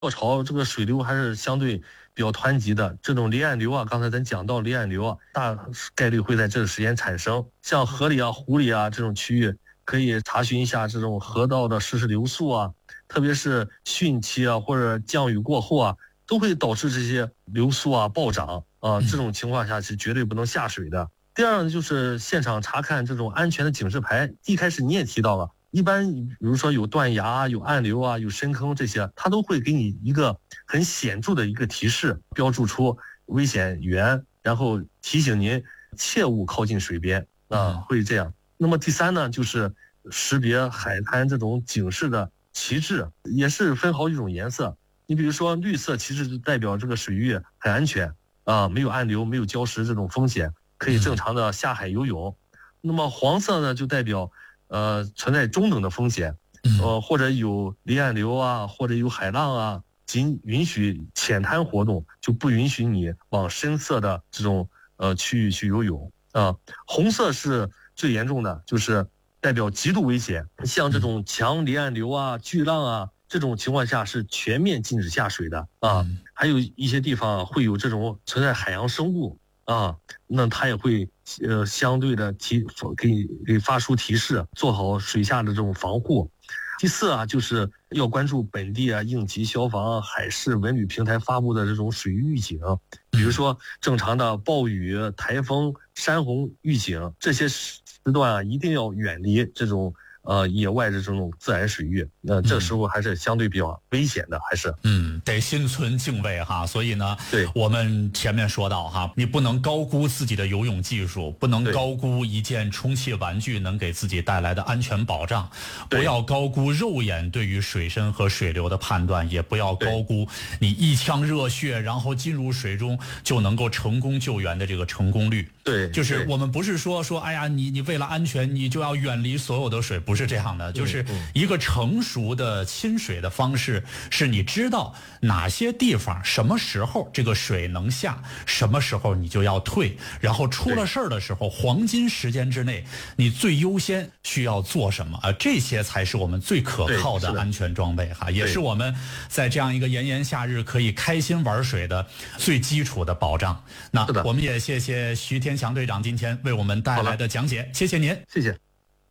潮这个水流还是相对比较湍急的，这种离岸流啊，刚才咱讲到离岸流啊，大概率会在这个时间产生。像河里啊、湖里啊这种区域，可以查询一下这种河道的实时流速啊，特别是汛期啊或者降雨过后啊，都会导致这些流速啊暴涨啊，这种情况下是绝对不能下水的。第二呢，就是现场查看这种安全的警示牌，一开始你也提到了。一般比如说有断崖、有暗流啊、有深坑这些，它都会给你一个很显著的一个提示，标注出危险源，然后提醒您切勿靠近水边啊，会这样。那么第三呢，就是识别海滩这种警示的旗帜，也是分好几种颜色。你比如说绿色旗帜就代表这个水域很安全啊，没有暗流、没有礁石这种风险，可以正常的下海游泳。那么黄色呢，就代表存在中等的风险，或者有离岸流啊，或者有海浪啊，仅允许浅滩活动，就不允许你往深色的这种区域去游泳啊。红色是最严重的，就是代表极度危险，像这种强离岸流啊、巨浪啊，这种情况下是全面禁止下水的啊。还有一些地方会有这种存在海洋生物啊，那它也会相对的给发出提示，做好水下的这种防护。第四啊，就是要关注本地啊应急消防、海事文旅平台发布的这种水域预警，比如说正常的暴雨、台风、山洪预警，这些时段啊一定要远离这种野外的这种自然水域，这时候还是相对比较危险的，还是得心存敬畏哈。所以呢， 对， 我们前面说到哈，你不能高估自己的游泳技术，不能高估一件充气玩具能给自己带来的安全保障，不要高估肉眼对于水深和水流的判断，也不要高估你一腔热血然后进入水中就能够成功救援的这个成功率。 对， 就是我们不是说哎呀，你为了安全你就要远离所有的水，不是这样的。就是一个成熟的亲水的方式，是你知道哪些地方什么时候这个水能下，什么时候你就要退，然后出了事儿的时候黄金时间之内你最优先需要做什么啊？这些才是我们最可靠的安全装备哈，也是我们在这样一个炎炎夏日可以开心玩水的最基础的保障。那我们也谢谢徐天祥队长今天为我们带来的讲解，谢谢您。 谢谢。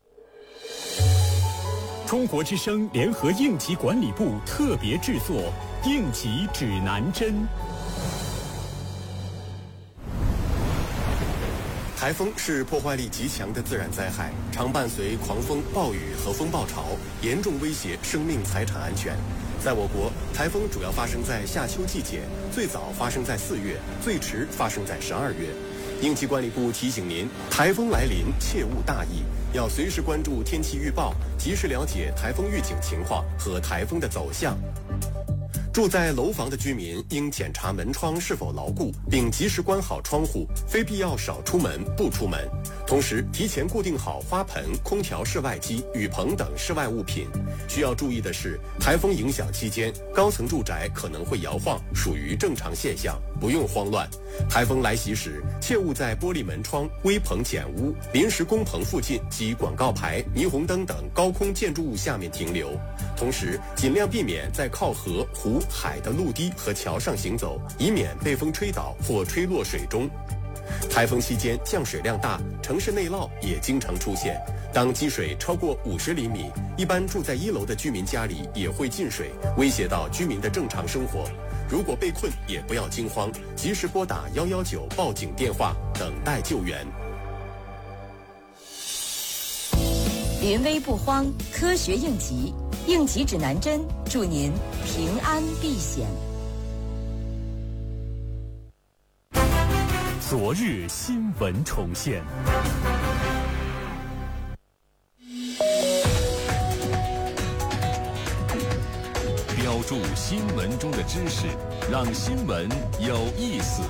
中国之声联合应急管理部特别制作《应急指南针》。 台风是破坏力极强的自然灾害，常伴随狂风、暴雨和风暴潮，严重威胁生命财产安全。在我国，台风主要发生在夏秋季节，最早发生在4月，最迟发生在12月。应急管理部提醒您，台风来临切勿大意，要随时关注天气预报，及时了解台风预警情况和台风的走向。住在楼房的居民应检查门窗是否牢固，并及时关好窗户，非必要少出门不出门。同时，提前固定好花盆、空调室外机、雨棚等室外物品。需要注意的是，台风影响期间，高层住宅可能会摇晃，属于正常现象，不用慌乱。台风来袭时，切勿在玻璃门窗、危棚简屋、临时工棚附近及广告牌、霓虹灯等高空建筑物下面停留。同时，尽量避免在靠河、湖、海的陆堤和桥上行走，以免被风吹倒或吹落水中。台风期间降水量大，城市内涝也经常出现。当积水超过50厘米，一般住在1楼的居民家里也会进水，威胁到居民的正常生活。如果被困，也不要惊慌，及时拨打119报警电话，等待救援。 临危不慌，科学应急，应急指南针，祝您平安避险。 昨日新闻重现。 标注新闻中的知识，让新闻有意思。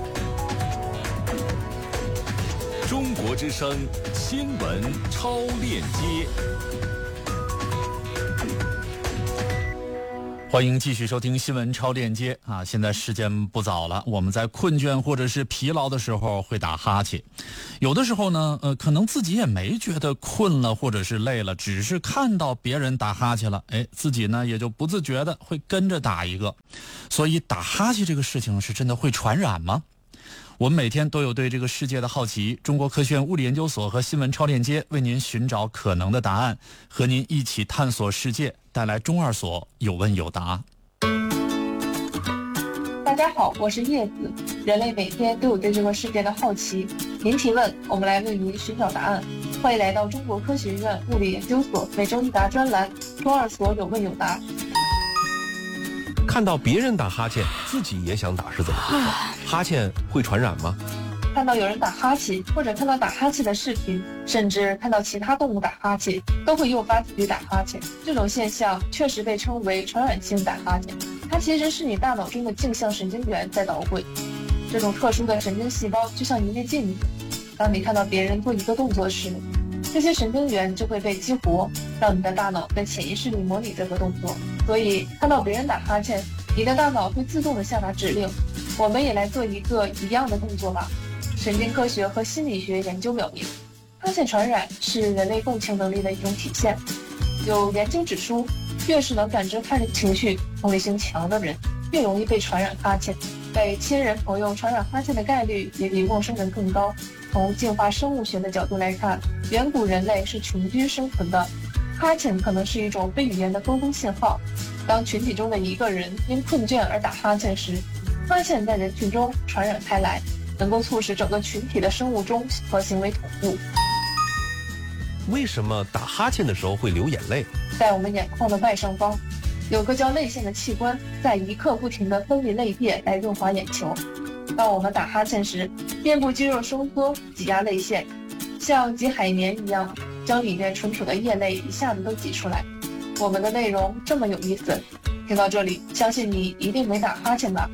中国之声新闻超链接。 欢迎继续收听新闻超链接啊！现在时间不早了，我们在困倦或者是疲劳的时候会打哈欠，有的时候呢，可能自己也没觉得困了或者是累了，只是看到别人打哈欠了，自己呢也就不自觉的会跟着打一个。所以打哈欠这个事情是真的会传染吗？我们每天都有对这个世界的好奇，中国科学院物理研究所和新闻超链接为您寻找可能的答案，和您一起探索世界，带来中二所有问有答。 大家好，我是叶子。人类每天都有对这个世界的好奇，您提问，我们来为您寻找答案。欢迎来到中国科学院物理研究所每周一答专栏，中二所有问有答。 看到别人打哈欠，自己也想打是怎么回事？哈欠会传染吗？ 看到有人打哈欠，或者看到打哈欠的视频，甚至看到其他动物打哈欠，都会诱发自己打哈欠。这种现象确实被称为传染性打哈欠，它其实是你大脑中的镜像神经元在捣鬼。这种特殊的神经细胞就像一面镜子，当你看到别人做一个动作时，这些神经元就会被激活，让你的大脑在潜意识里模拟这个动作。所以看到别人打哈欠，你的大脑会自动的下达指令。我们也来做一个一样的动作吧。神经科学和心理学研究表明，哈欠传染是人类共情能力的一种体现。有研究指出，越是能感知他人情绪、同理心强的人，越容易被传染哈欠。被亲人朋友传染哈欠的概率也比陌生人更高。从进化生物学的角度来看，远古人类是群居生存的，哈欠可能是一种非语言的沟通信号。当群体中的一个人因困倦而打哈欠时，哈欠在人群中传染开来，能够促使整个群体的生物钟和行为同步。 为什么打哈欠的时候会流眼泪？ 在我们眼眶的外上方，有个叫泪腺的器官，在一刻不停地分泌泪液来润滑眼球。当我们打哈欠时，面部肌肉收缩，挤压泪腺，像挤海绵一样，将里面蠢蠢的液泪一下子都挤出来。我们的内容这么有意思，听到这里，相信你一定没打哈欠吧？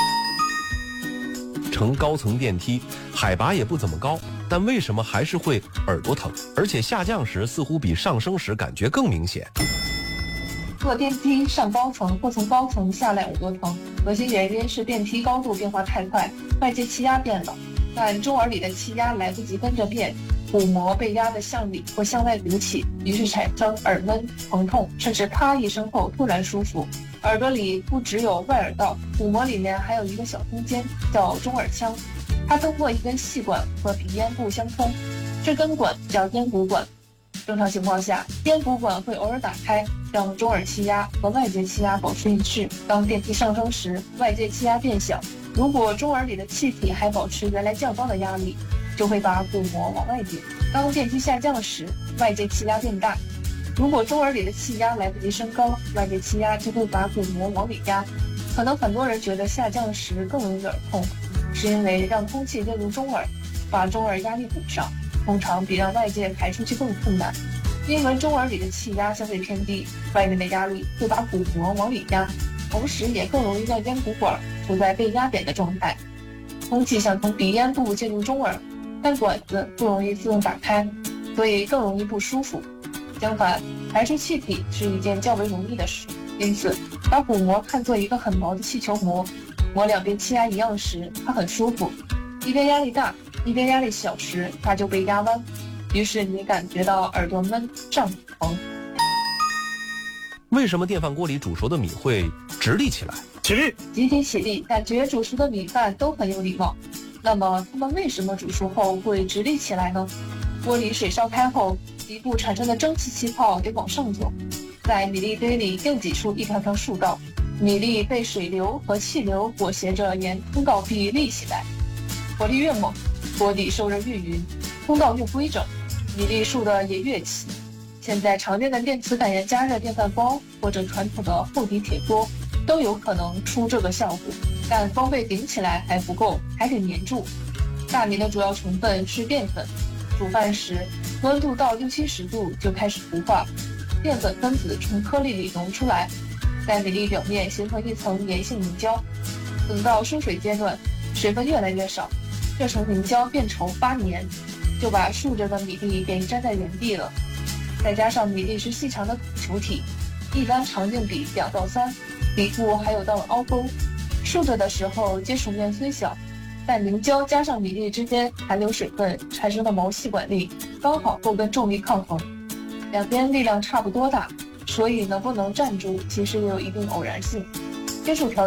乘高层电梯，海拔也不怎么高，但为什么还是会耳朵疼？而且下降时似乎比上升时感觉更明显。 坐电梯上高层或从高层下来耳朵疼，核心原因是电梯高度变化太快，外界气压变了，但中耳里的气压来不及跟着变，鼓膜被压得向里或向外鼓起，于是产生耳闷、疼痛，甚至啪一声后突然舒服。耳朵里不只有外耳道，鼓膜里面还有一个小空间叫中耳腔，它通过一根细管和鼻咽部相通，这根管叫咽鼓管。正常情况下，咽鼓管会偶尔打开，让中耳气压和外界气压保持一致。当电梯上升时，外界气压变小，如果中耳里的气体还保持原来较高的压力，就会把鼓膜往外顶。当电梯下降时，外界气压变大，如果中耳里的气压来不及升高，外界气压就会把鼓膜往里压。可能很多人觉得下降时更容易耳痛，是因为让空气进入中耳，把中耳压力补上，通常比让外界排出去更困难。因为中耳里的气压相对偏低，外面的压力会把鼓膜往里压，同时也更容易让咽鼓管处在被压扁的状态。空气想从鼻咽部进入中耳，但管子不容易自动打开，所以更容易不舒服。相反，排出气体是一件较为容易的事，因此把鼓膜看作一个很薄的气球膜，膜两边气压一样时，它很舒服；一边压力大，一边压力小时，它就被压弯，于是你感觉到耳朵闷、胀、疼。 为什么电饭锅里煮熟的米会直立起来？ 起立！ 集体起立，感觉煮熟的米饭都很有礼貌。那么它们为什么煮熟后会直立起来呢？锅里水烧开后，底部产生的蒸汽气泡得往上走，在米粒堆里又挤出一条条竖道，米粒被水流和气流裹挟着沿通道壁立起来。火力越猛，锅底受热越匀，通道越规整，米粒竖的也越齐。现在常见的电磁感应加热电饭煲或者传统的厚底铁锅都有可能出这个效果，但光被顶起来还不够，还得粘住。大米的主要成分是淀粉，煮饭时温度到60-70度就开始糊化，淀粉分子从颗粒里溶出来，在米粒表面形成一层粘性凝胶。等到收水阶段，水分越来越少，这层凝胶变稠发黏，就把竖着的米粒给粘在原地了。再加上米粒是细长的球体，一般长径比2到3， 底部还有道凹沟。竖着的时候接触面虽小，但凝胶加上米粒之间含留水分产生的毛细管力刚好够跟重力抗衡，两边力量差不多大，所以能不能站住其实也有一定偶然性。接触条